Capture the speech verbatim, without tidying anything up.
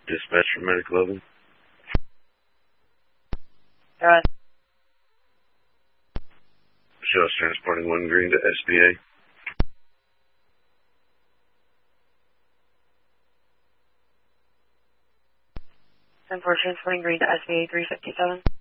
Dispatch from Medic eleven. Alright. Show us transporting one green to S B A. ten four transporting green to S B A three fifty-seven.